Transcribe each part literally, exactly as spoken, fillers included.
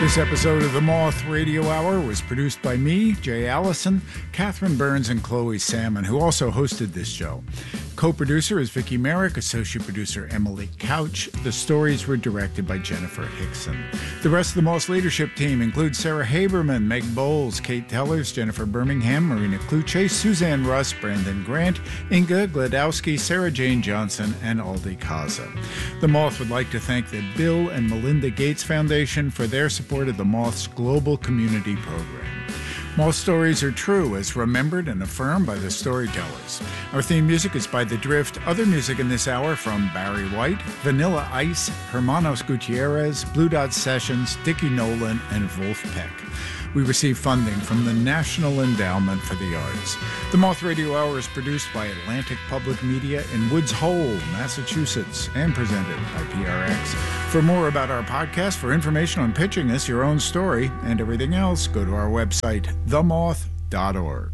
This episode of the Moth Radio Hour was produced by me, Jay Allison, Catherine Burns, and Chloe Salmon, who also hosted this show. Co-producer is Vicki Merrick, associate producer Emily Couch. The stories were directed by Jennifer Hickson. The rest of the Moth leadership team includes Sarah Haberman, Meg Bowles, Kate Tellers, Jennifer Birmingham, Marina Kluche, Suzanne Russ, Brandon Grant, Inga Gladowski, Sarah Jane Johnson, and Aldi Kaza. The Moth would like to thank the Bill and Melinda Gates Foundation for their support of the Moth's global community program. Moth stories are true, as remembered and affirmed by the storytellers. Our theme music is by The Drift. Other music in this hour from Barry White, Vanilla Ice, Hermanos Gutierrez, Blue Dot Sessions, Dickie Nolan, and Wolf Peck. We receive funding from the National Endowment for the Arts. The Moth Radio Hour is produced by Atlantic Public Media in Woods Hole, Massachusetts, and presented by P R X. For more about our podcast, for information on pitching us your own story, and everything else, go to our website, the moth dot org.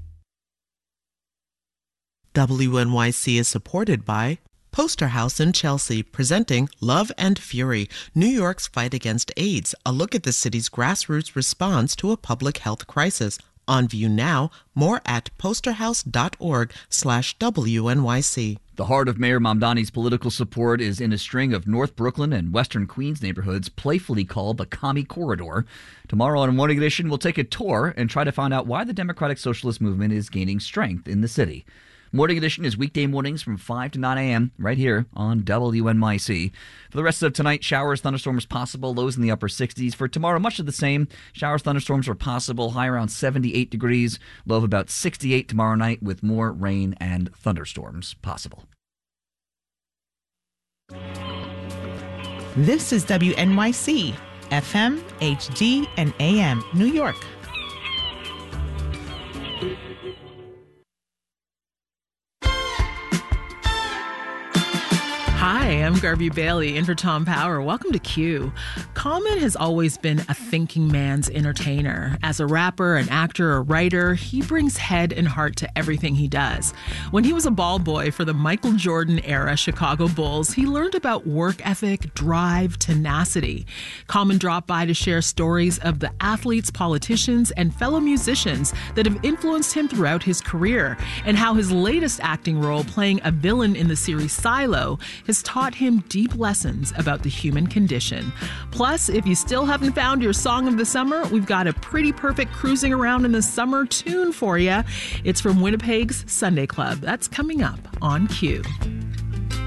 W N Y C is supported by Poster House in Chelsea, presenting Love and Fury, New York's Fight Against AIDS, a look at the city's grassroots response to a public health crisis. On view now, more at posterhouse.org slash WNYC. The heart of Mayor Mamdani's political support is in a string of North Brooklyn and Western Queens neighborhoods playfully called the Commie Corridor. Tomorrow on Morning Edition, we'll take a tour and try to find out why the Democratic Socialist movement is gaining strength in the city. Morning Edition is weekday mornings from five to nine a.m. right here on W N Y C. For the rest of tonight, showers, thunderstorms possible, lows in the upper sixties. For tomorrow, much of the same. Showers, thunderstorms are possible, high around seventy-eight degrees, low of about sixty-eight tomorrow night with more rain and thunderstorms possible. This is W N Y C, F M, H D, and A M, New York. Hi, I'm Garvey Bailey, in for Tom Power. Welcome to Q. Common has always been a thinking man's entertainer. As a rapper, an actor, a writer, he brings head and heart to everything he does. When he was a ball boy for the Michael Jordan-era Chicago Bulls, he learned about work ethic, drive, tenacity. Common dropped by to share stories of the athletes, politicians, and fellow musicians that have influenced him throughout his career, and how his latest acting role, playing a villain in the series Silo, has taught him deep lessons about the human condition. Plus, if you still haven't found your song of the summer, we've got a pretty perfect cruising around in the summer tune for you. It's from Winnipeg's Sunday Club. That's coming up on Q.